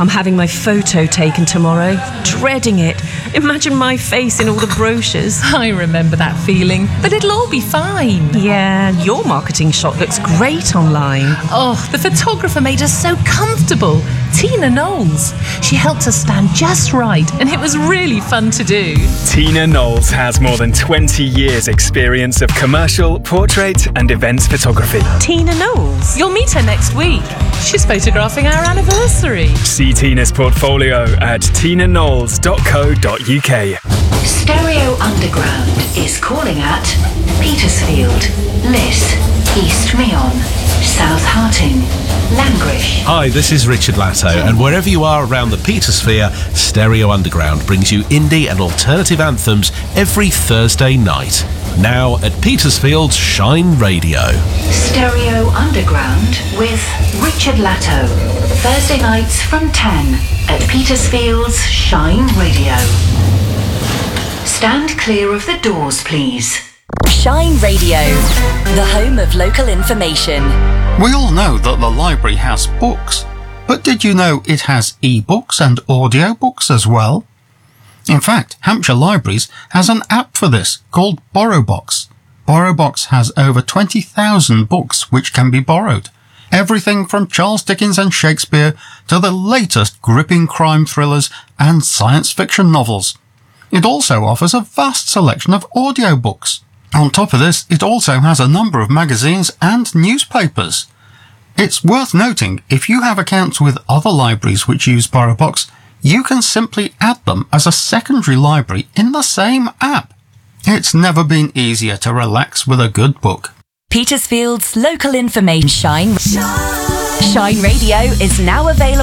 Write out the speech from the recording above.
I'm having my photo taken tomorrow. Dreading it. Imagine my face in all the brochures. I remember that feeling, but it'll all be fine. Yeah, your marketing shot looks great online. Oh, the photographer made us so comfortable. Tina Knowles. She helped us stand just right, and it was really fun to do. Tina Knowles has more than 20 years' experience of commercial, portrait and events photography. Tina Knowles? You'll meet her next week. She's photographing our anniversary. See Tina's portfolio at tinaknowles.co.uk. Stereo Underground is calling at Petersfield, Liss, East Meon, South Harting, Langrish. Hi, this is Richard Latto, and wherever you are around the Petersphere, Stereo Underground brings you indie and alternative anthems every Thursday night. Now at Petersfield's Shine Radio. Stereo Underground with Richard Latto. Thursday nights from 10 at Petersfield's Shine Radio. Stand clear of the doors, please. Shine Radio, the home of local information. We all know that the library has books, but did you know it has e-books and audiobooks as well? In fact, Hampshire Libraries has an app for this called BorrowBox. BorrowBox has over 20,000 books which can be borrowed. Everything from Charles Dickens and Shakespeare to the latest gripping crime thrillers and science fiction novels. It also offers a vast selection of audiobooks. On top of this, it also has a number of magazines and newspapers. It's worth noting, if you have accounts with other libraries which use BorrowBox, you can simply add them as a secondary library in the same app. It's never been easier to relax with a good book. Petersfield's local information. Shine Radio is now available